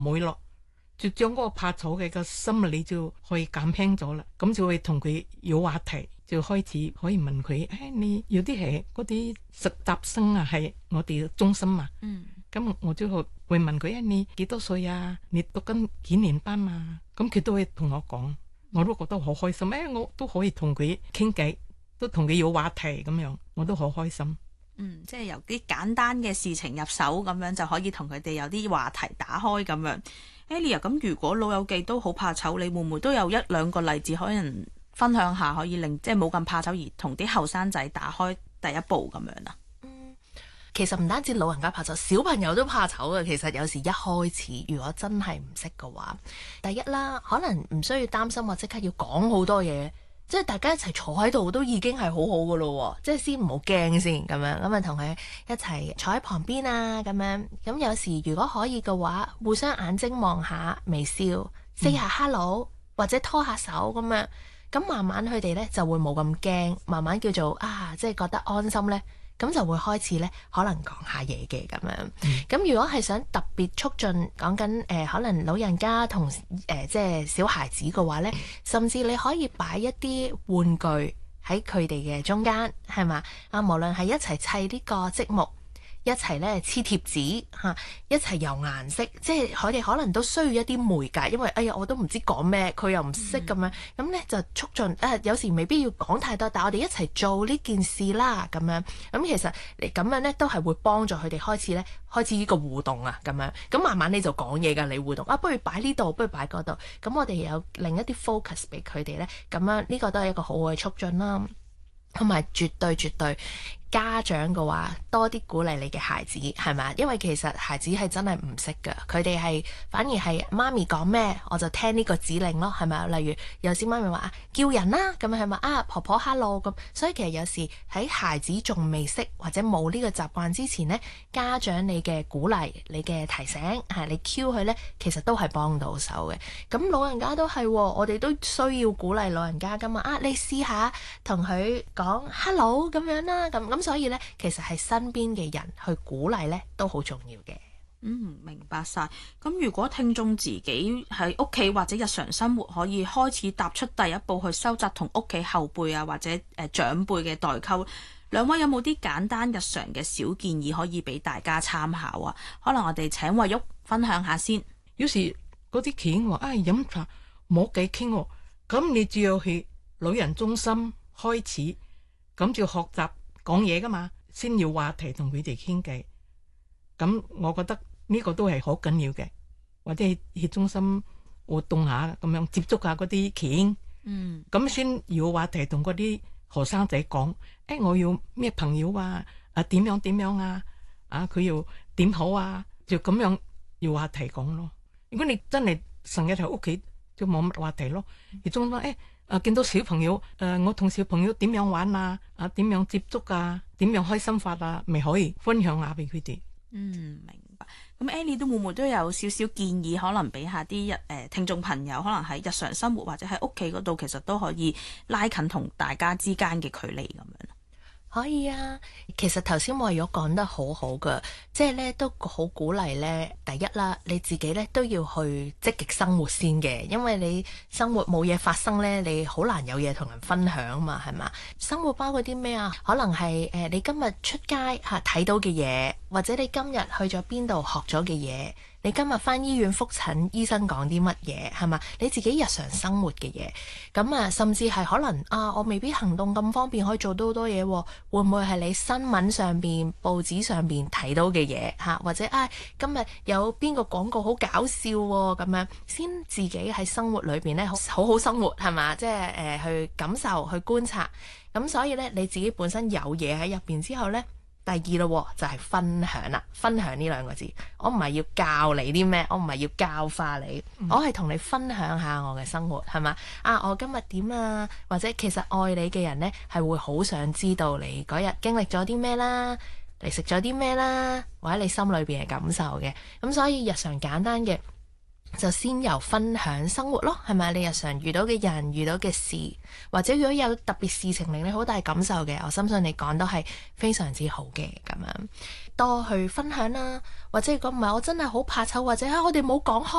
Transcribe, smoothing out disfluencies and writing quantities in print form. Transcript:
會咯，就將嗰個怕醜嘅個心理就可以減輕咗啦。咁就會同佢有話題，就開始可以問佢，你有啲係嗰啲實習生啊，係我哋中心啊。咁我就會問佢，你幾多歲啊？你讀緊幾年班啊？咁佢都會同我講，我都覺得好開心。我都可以同佢傾偈，都同佢有話題咁樣，我都好開心。 即係由啲簡單嘅事情入手，咁樣就可以同佢哋有啲話題打開咁樣。Elly 咁如果老友記都好怕醜，你會唔會都有一兩個例子可能分享下，可以令即係冇咁怕醜而同啲後生仔打開第一步咁樣啊？ 其實唔單止老人家怕醜，小朋友都怕醜嘅。其實有時一開始如果真係唔識嘅話，第一啦，可能唔需要擔心話即刻要講好多嘢。即係大家一齊坐喺度都已經係好好㗎咯，即係先唔好驚先咁樣，咁啊同佢一齊坐喺旁邊啊咁樣。咁有時如果可以嘅話，互相眼睛望下，微笑，say 下 hello，或者拖下手咁樣。咁慢慢佢哋呢就會冇咁驚，慢慢叫做即係覺得安心呢。咁就會開始呢，可能講下嘢嘅咁樣。咁如果係想特別促進講緊可能老人家同即係小孩子嘅話呢，甚至你可以擺一啲玩具喺佢哋嘅中間，係嘛？無論係一齊砌呢個積木，一齊咧黐貼紙嚇，一齊油顏色，即係佢哋可能都需要一啲媒介，因為我都唔知講咩，佢又唔識咁樣，咁咧就促進有時未必要講太多，但係我哋一齊做呢件事啦咁樣，咁其實你咁樣咧都係會幫助佢哋開始呢個互動啊咁樣，咁慢慢你就講嘢㗎，你互動不如擺呢度，不如擺嗰度，咁我哋有另一啲 focus 俾佢哋咧，咁樣呢個都係一個好嘅促進啦，同埋絕對家長嘅話多啲鼓勵你嘅孩子係咪？因為其實孩子係真係唔識㗎，佢哋係反而係媽咪講咩我就聽呢個指令咯，係咪？例如有時媽咪話叫人啦，咁係咪婆婆 hello 咁，所以其實有時喺孩子仲未識或者冇呢個習慣之前呢，家長你嘅鼓勵、你嘅提醒你 cue 佢呢，其實都係幫到手嘅。咁老人家都係，我哋都需要鼓勵老人家㗎嘛。你試下同佢講 hello 咁樣啦，咁所以呢，其實係身邊嘅人去鼓勵呢都好重要嘅。 明白晒。咁如果聽眾自己喺屋企或者日常生活可以開始踏出第一步去收窄同屋企後輩啊或者長輩嘅代溝，兩位有冇啲簡單日常嘅小建議可以俾大家參考啊？可能我哋請慧玉分享下先。 有時嗰啲企話飲茶冇偈傾喎，咁你就要去老人中心開始，咁就學習講嘢噶嘛，先要話題同佢哋傾偈。咁我覺得呢個都係好緊要嘅，或者去中心活動下咁樣接觸下嗰啲企，咁先有話題同嗰啲學生仔講。我要咩朋友啊？點樣啊？佢要點好啊？就咁樣要話題講咯。如果你真係成日喺屋企，就冇乜話題咯。而中心見到小朋友，我同小朋友點樣玩啊？點樣接觸啊？點樣開心法啊？咪可以分享下俾佢哋。 明白。咁 Elly 都會唔會都有少少建議，可能俾下啲聽眾朋友，可能喺日常生活或者喺屋企嗰度，其實都可以拉近同大家之間嘅距離咁樣。 可以啊，其實頭先慧玉講得好好噶，即係咧都好鼓勵咧。第一啦，你自己咧都要去積極生活先嘅，因為你生活冇嘢發生咧，你好難有嘢同人分享嘛，係嘛？生活包括啲咩啊？可能係你今日出街睇到嘅嘢，或者你今日去咗邊度學咗嘅嘢。你今日返醫院覆診，醫生講啲乜嘢係嘛？你自己日常生活嘅嘢，咁甚至係可能我未必行動咁方便可以做到好多嘢，會唔會係你新聞上邊、報紙上邊睇到嘅嘢或者今日有邊個廣告好搞笑喎，咁樣先自己喺生活裏邊咧好好生活係嘛？即係去感受、去觀察，咁所以咧你自己本身有嘢喺入邊之後咧。第二咯，就係分享啦。分享呢兩個字，我唔係要教你啲咩，我唔係要教化你，我係同你分享下我嘅生活，係嘛？我今日點啊？或者其實愛你嘅人呢，係會好想知道你嗰日經歷咗啲咩啦，你食咗啲咩啦，或者你心裏邊嘅感受嘅。咁所以日常簡單嘅就先由分享生活咯，係咪？你日常遇到嘅人、遇到嘅事，或者如果有特別事情令你好大感受嘅，我深信你講都係非常之好嘅咁樣，多去分享啦。或者如果唔係，我真係好怕醜，或者我哋冇講開。